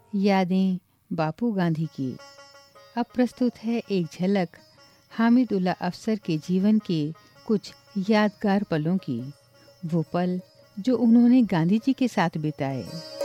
यादें बापू गांधी की। अब प्रस्तुत है एक झलक हामिदुल्लाह अफसर के जीवन के कुछ यादगार पलों की। वो पल जो उन्होंने गांधी जी के साथ बिताए।